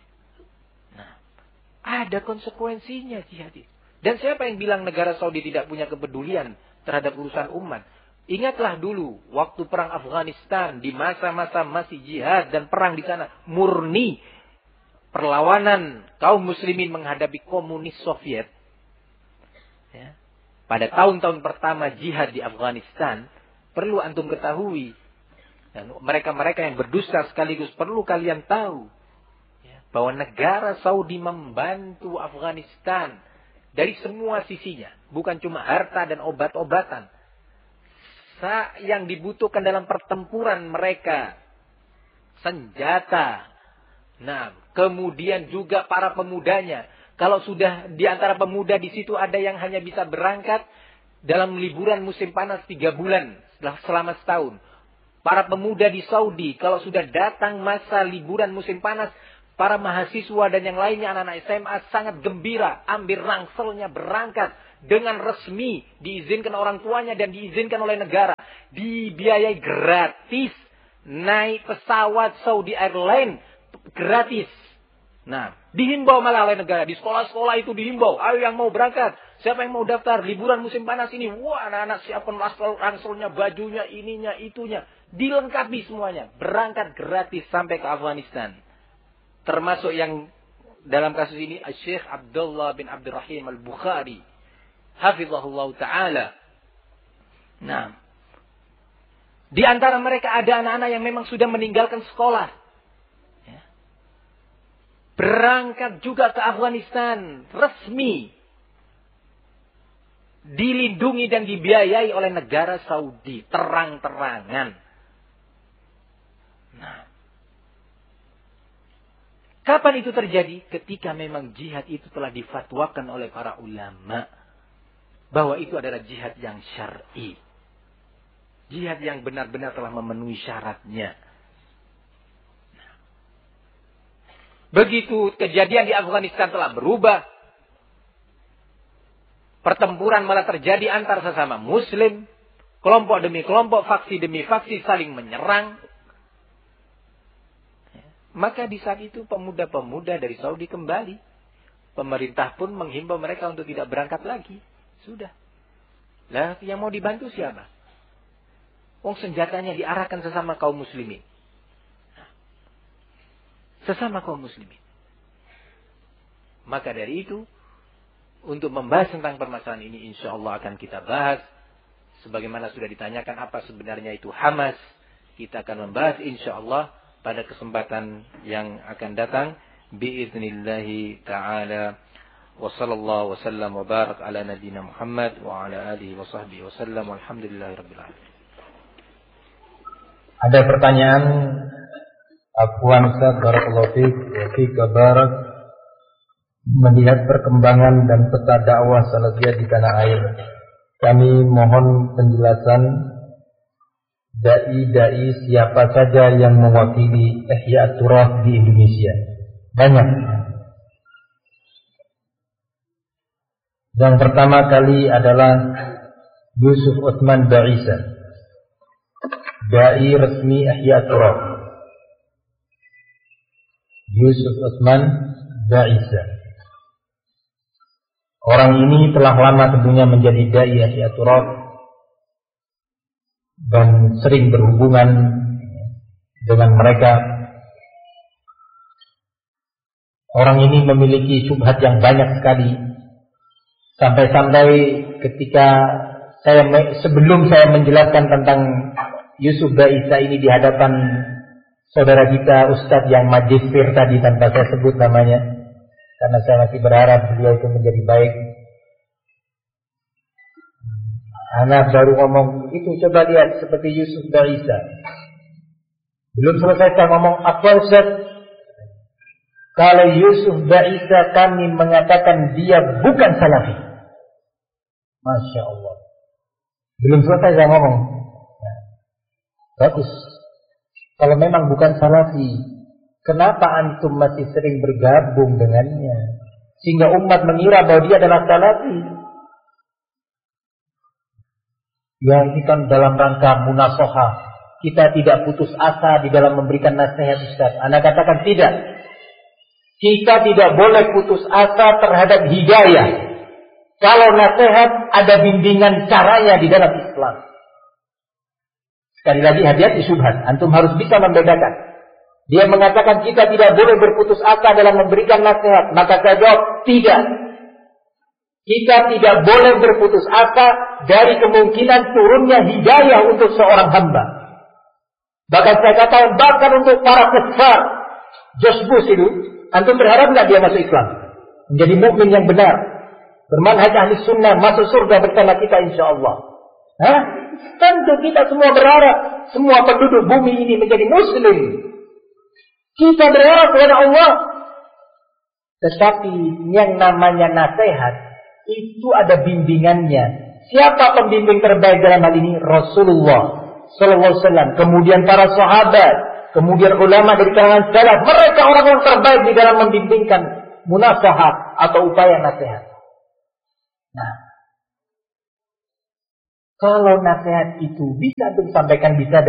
Ada konsekuensinya jihad. Dan siapa yang bilang negara Saudi tidak punya kepedulian terhadap urusan umat? Ingatlah dulu waktu perang Afghanistan, di masa-masa masih jihad dan perang di sana murni perlawanan kaum muslimin menghadapi komunis Soviet. Ya. Pada tahun-tahun pertama jihad di Afghanistan, perlu antum ketahui, dan mereka-mereka yang berdusta sekaligus perlu kalian tahu, bahwa negara Saudi membantu Afghanistan dari semua sisinya. Bukan cuma harta dan obat-obatan. Yang dibutuhkan dalam pertempuran mereka. Senjata. Nah, kemudian juga para pemudanya. Kalau sudah di antara pemuda di situ ada yang hanya bisa berangkat dalam liburan musim panas 3 bulan selama setahun. Para pemuda di Saudi, kalau sudah datang masa liburan musim panas, para mahasiswa dan yang lainnya, anak-anak SMA sangat gembira. Ambil rangselnya berangkat dengan resmi. Diizinkan orang tuanya dan diizinkan oleh negara. Dibiayai gratis. naik pesawat Saudi Airlines gratis. Nah, dihimbau malah oleh negara. Di sekolah-sekolah itu dihimbau. Ayo yang mau berangkat. Siapa yang mau daftar? Liburan musim panas ini. Wah, anak-anak siapkan ranselnya, bajunya, ininya, itunya. Dilengkapi semuanya. Berangkat gratis sampai ke Afghanistan. Termasuk yang dalam kasus ini, Syekh Abdullah bin Abdurrahim Al-Bukhari. Hafizahullah Ta'ala. Nah, di antara mereka ada anak-anak yang memang sudah meninggalkan sekolah. Berangkat juga ke Afghanistan. Resmi. Dilindungi dan dibiayai oleh negara Saudi. Terang-terangan. Nah. Kapan itu terjadi? Ketika memang jihad itu telah difatwakan oleh para ulama. Bahwa itu adalah jihad yang syar'i. Jihad yang benar-benar telah memenuhi syaratnya. Begitu kejadian di Afghanistan telah berubah. Pertempuran malah terjadi antar sesama muslim. Kelompok demi kelompok, faksi demi faksi saling menyerang. Maka di saat itu pemuda-pemuda dari Saudi kembali. Pemerintah pun menghimbau mereka untuk tidak berangkat lagi. Sudah. Lah yang mau dibantu siapa? Senjatanya diarahkan sesama kaum muslimin. Sesama kaum muslimin. Maka dari itu, untuk membahas tentang permasalahan ini, insya Allah akan kita bahas. Sebagaimana sudah ditanyakan apa sebenarnya itu Hamas. Kita akan membahas insya Allah pada kesempatan yang akan datang. Biiznillahi ta'ala. Wa sallallahu wa sallam wa barak ala nadina Muhammad wa ala alihi wa sahbihi wa sallam. Walhamdulillahi rabbil alamin. Ada pertanyaan. Afwan Ustaz, barakallahu fiik, wa fiik barak. Melihat perkembangan dan peta dakwah salafiyah di tanah air, kami mohon penjelasan dai-dai siapa saja yang mewakili Ihya Turaf di Indonesia. Banyak. Yang pertama kali adalah Yusuf Utsman Ba'isa, dai resmi Ihya Turaf. Yusuf Utsman Ba'isa. Orang ini telah lama tentunya menjadi dai Ihya Turaf dan sering berhubungan dengan mereka. Orang ini memiliki syubhat yang banyak sekali. Sampai-sampai ketika sebelum saya menjelaskan tentang Yusuf Ba'isa ini di hadapan saudara kita Ustadz yang magister tadi tanpa saya sebut namanya, karena saya masih berharap beliau itu menjadi baik. Anak baru ngomong itu, coba lihat seperti Yusuf Ba'isa. Belum selesai saya ngomong apa Ustaz? Kalau Yusuf Ba'isa kami mengatakan dia bukan salafi. Masya Allah. Belum selesai saya ngomong. Nah, bagus. Kalau memang bukan salafi, kenapa antum masih sering bergabung dengannya? Sehingga umat mengira bahwa dia adalah salafi. Ya, ini kan dalam rangka munasahah. Kita tidak putus asa di dalam memberikan nasihat Ustaz. Anda katakan tidak. Kita tidak boleh putus asa terhadap hidayah. Kalau nasihat ada bimbingan caranya di dalam Islam. Sekali lagi hati-hati syubhat. Antum harus bisa membedakan. Dia mengatakan kita tidak boleh berputus asa dalam memberikan nasihat. Maka saya jawab tidak. Kita tidak boleh berputus asa dari kemungkinan turunnya hidayah untuk seorang hamba. Bahkan saya katakan bahkan untuk para kufar. George Bush itu, antum berharap nggak dia masuk Islam? Menjadi mukmin yang benar. Bermanhaj ahli sunnah, masuk surga bersama kita insya Allah. Hah? Tentu kita semua berharap semua penduduk bumi ini menjadi muslim. Kita berharap kepada Allah. Tetapi yang namanya nasihat itu ada bimbingannya. Siapa pembimbing terbaik dalam hal ini? Rasulullah sallallahu alaihi wasallam. Kemudian para sahabat, kemudian ulama dari kalangan salaf. Mereka orang-orang terbaik di dalam membimbingkan munasahat atau upaya nasihat. Nah, kalau nasihat itu bisa disampaikan bisa dengan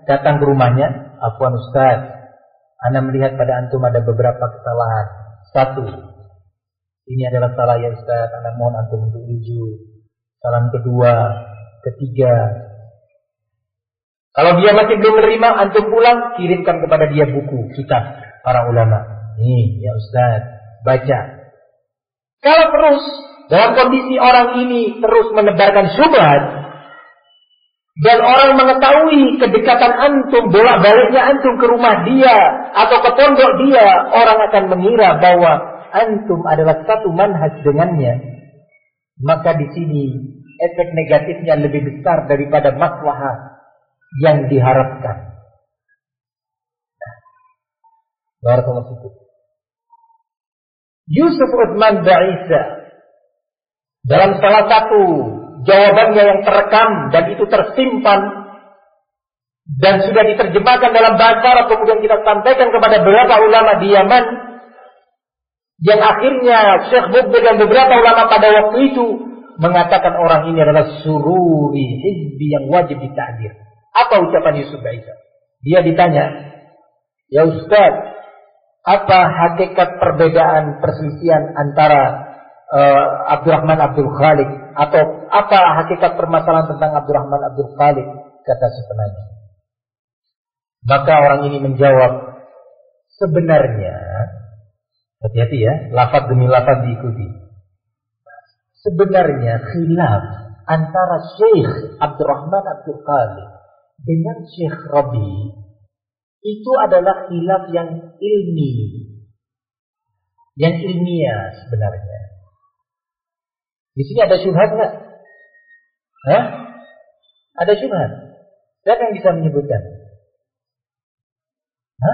datang ke rumahnya, "Afwan Ustaz, ana melihat pada antum ada beberapa kesalahan. Satu, ini adalah salah ya Ustaz, ana mohon antum untuk rujuk. Salam kedua, ketiga." Kalau dia masih belum menerima, antum pulang, kirimkan kepada dia buku, kitab para ulama. Nih, ya Ustaz, baca. Kalau terus dalam kondisi orang ini terus menebarkan syubhat dan orang mengetahui kedekatan antum, bolak-baliknya antum ke rumah dia atau ke pondok dia, orang akan mengira bahwa antum adalah satu manhaj dengannya. Maka di sini efek negatifnya lebih besar daripada maslahat yang diharapkan. Barakallahu fikum. Yusuf Utsman Ba'isa dalam salah satu jawabannya yang terekam dan itu tersimpan dan sudah diterjemahkan dalam bahasa Arab, kemudian kita sampaikan kepada beberapa ulama di Yaman, yang akhirnya Syekh Mubin dan beberapa ulama pada waktu itu mengatakan orang ini adalah sururi hizbi yang wajib ditahdir. Apa ucapan Yusuf Ba'isa? Dia ditanya, "Ya Ustaz, apa hakikat perbedaan perselisihan antara Abdurrahman Abdul Khaliq, atau apa hakikat permasalahan tentang Abdurrahman Abdul Khaliq?" kata si penanya. Maka orang ini menjawab, "Sebenarnya," hati-hati ya, lafaz demi lafaz diikuti. "Sebenarnya khilaf antara Syekh Abdurrahman Abdul Khaliq dengan Syekh Rabi itu adalah khilaf yang ilmi, yang ilmiah sebenarnya." Di sini ada syubhat nggak? Hah? Ada syubhat? Siapa yang bisa menyebutkan? Hah?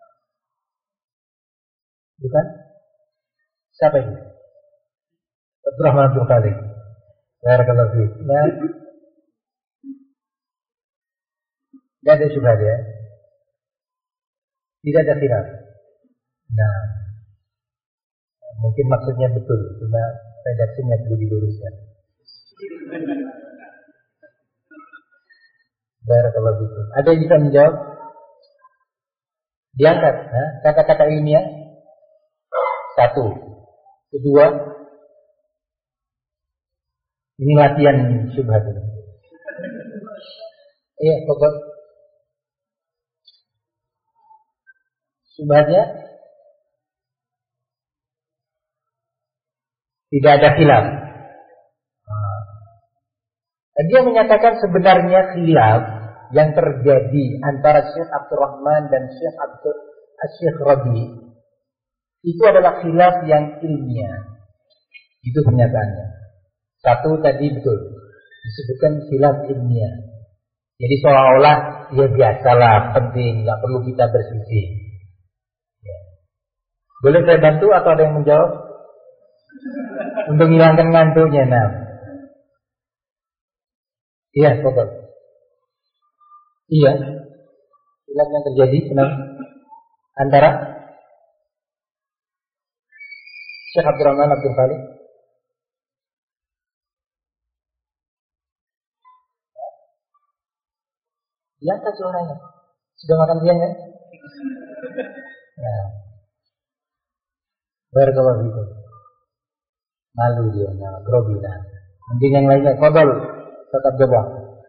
Bukan? Siapa ini? Abdurrahman Abdul Khaliq. Barakallahu fiik. Nah, tidak ada syubhat ya. Tidak ada khilaf. Nah, mungkin maksudnya betul, cuma redaksinya perlu diluruskan. Barakallahu fiik. Ada yang bisa menjawab? Diangkat, kata-kata ilmiah. Satu. Kedua, ini latihan syubhat ini. Iya, pokok. Syubhatnya tidak ada khilaf. Dia menyatakan sebenarnya khilaf yang terjadi antara Syekh Abdurrahman dan Syekh Rabi itu adalah khilaf yang ilmiah. Itu pernyataannya. Satu tadi betul disebutkan khilaf ilmiah. Jadi seolah-olah ya biasalah, penting, nggak perlu kita berselisih. Ya. Boleh saya bantu atau ada yang menjawab? Untuk menghilangkan ngantuknya, nah. Iya, betul. Iya. Khilaf yang terjadi antara Syekh Abdurrahman Abdul Khaliq diangkat suaranya. Sudah makan siang kan? Nah. Barakallahu fikum. Malu dia, nah, grogi nah. Mending yang lainnya, qadal tetap coba.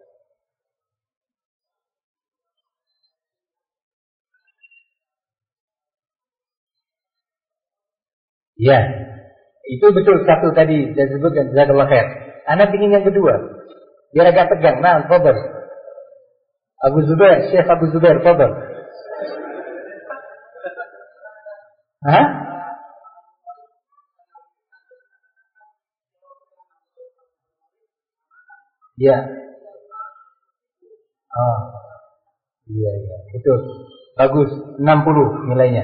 Ya, itu betul satu tadi saya sebutkan, jazakallahu khair. Anak ingin yang kedua, biar agak tegang. Nah, qadal. Abu Zubair, Syekh Abu Zubair, qadal. Hah? Ya. Oh. Iya, betul. Bagus, 60 nilainya.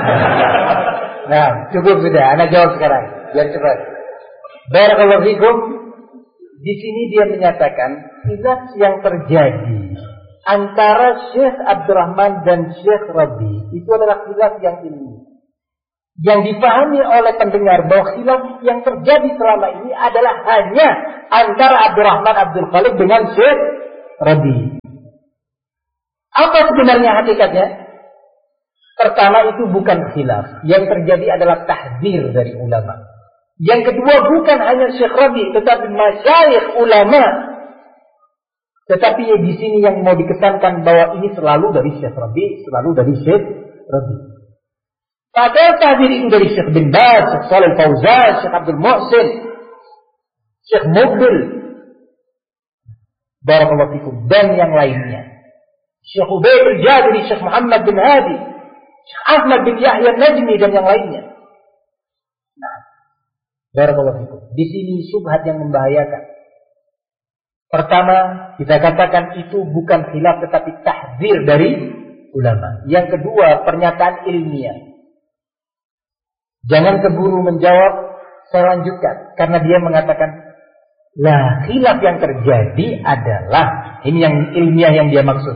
Nah, cukup sudah. Anak jawab sekarang, biar cepat. Barakallahu fikum. Di sini dia menyatakan khilaf yang terjadi antara Syekh Abdurrahman dan Syekh Rabi itu adalah khilaf yang ilmiah. Yang dipahami oleh pendengar bahwa khilaf yang terjadi selama ini adalah hanya antara Abdurrahman Abdul Khaliq dengan Syekh Rabi. Apa sebenarnya hakikatnya? Pertama, itu bukan khilaf. Yang terjadi adalah tahdzir dari ulama. Yang kedua, bukan hanya Syekh Rabi, tetapi masyayikh ulama. Tetapi di sini yang mau dikesankan bahwa ini selalu dari Syekh Rabi, selalu dari Syekh Rabi. Padahal tahdzir itu dari Syekh bin Baz, Syekh Shalih Fauzan, Syekh Abdul Muhsin, Syekh Mubil, barakallahu fikum, dan yang lainnya. Syekh Ubaid al-Jabiri, Syekh Muhammad bin Hadi, Syekh Ahmad bin Yahya Najmi, dan yang lainnya. Nah, barakallahu fikum. Di sini syubhat yang membahayakan. Pertama, kita katakan itu bukan khilaf tetapi tahdzir dari ulama. Yang kedua, pernyataan ilmiah. Jangan keburu menjawab, saya lanjutkan. Karena dia mengatakan, lah khilaf yang terjadi adalah, ini yang ilmiah yang dia maksud,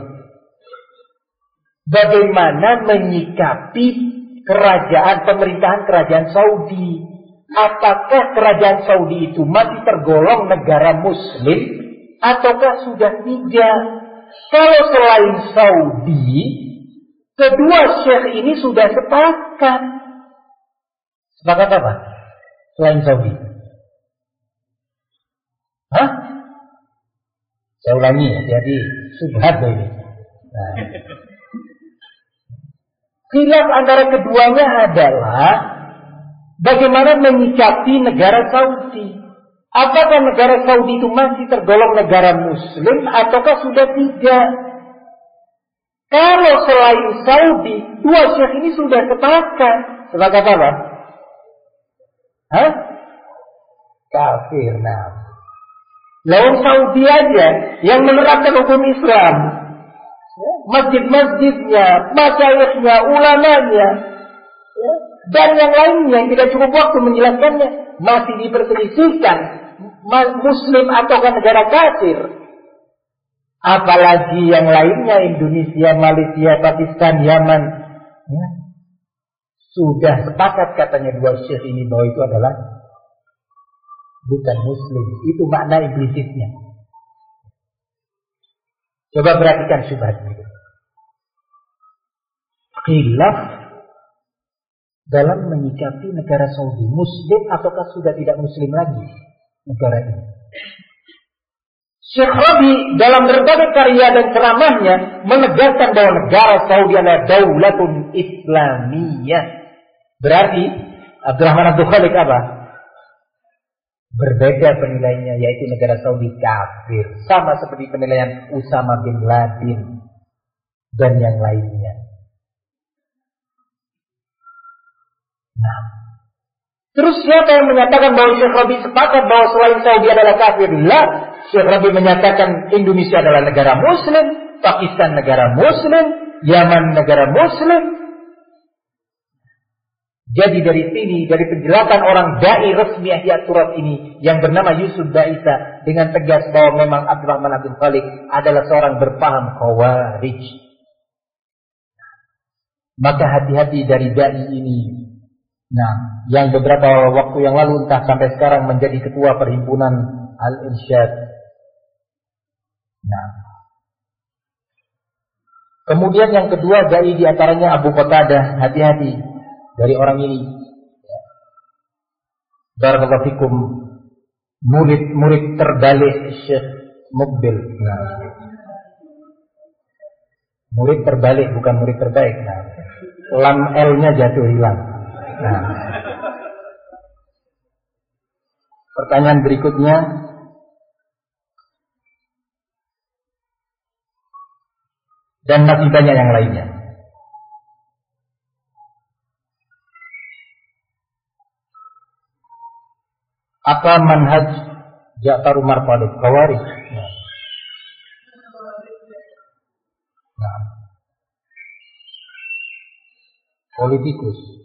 bagaimana menyikapi pemerintahan kerajaan Saudi. Apakah kerajaan Saudi itu masih tergolong negara muslim ataukah sudah tidak? Kalau selain Saudi, kedua syekh ini sudah sepakat. Sepakat apa? Selain Saudi. Hah? Saya ulangi ya, jadi subhat ini. Nah. Khilaf antara keduanya adalah bagaimana menyikapi negara Saudi. Apakah negara Saudi itu masih tergolong negara muslim ataukah sudah tidak? Kalau selain Saudi, dua syekh ini sudah sepakat. Sepakat apa? Hah? Kafir. Nah, lawan Saudi aja yang menerapkan hukum Islam, masjid-masjidnya, masyayikhnya, ulamanya, dan yang lainnya yang tidak cukup waktu menjelaskannya, masih diperselisihkan muslim ataukah negara kafir. Apalagi yang lainnya, Indonesia, Malaysia, Pakistan, Yaman, ya, sudah sepakat katanya dua syekh ini bahwa itu adalah bukan muslim. Itu makna implisitnya. Coba perhatikan syubhat itu. Khilaf dalam menyikapi negara Saudi, muslim ataukah sudah tidak muslim lagi negara ini. Syekh Rabi dalam berbagai karya dan ceramahnya menegaskan bahwa negara Saudi adalah daulatun Islamiyah. Berarti Abdurrahman Abdul Khalik apa? Berbeda penilaiannya, yaitu negara Saudi kafir, sama seperti penilaian Usama bin Laden dan yang lainnya. Nah, terus siapa yang menyatakan bahwa Syekh Rabi sepakat bahwa selain Saudi adalah kafir? Lah, Syekh Rabi menyatakan Indonesia adalah negara muslim, Pakistan negara muslim, Yaman negara muslim. Jadi dari sini, dari penjelasan orang dai resmi Ihya Turat ini yang bernama Yusuf Baisa dengan tegas bahwa memang Abdurrahman Abdul Khalik adalah seorang berpaham Khawarij. Maka hati-hati dari dai ini. Nah, yang beberapa waktu yang lalu entah sampai sekarang menjadi ketua perhimpunan Al-Irsyad. Nah, kemudian yang kedua dai diantaranya Abu Qatadah. Hati-hati dari orang ini. Barakallahu fikum, murid terbalik Syekh Mubil. Nah, murid terbalik bukan murid terbaik. Nah, lam L-nya jatuh hilang. Nah, pertanyaan berikutnya, dan masih banyak yang lainnya. Apa manhaj Ja'far Umar Talib Khawarij? Nah, politikus.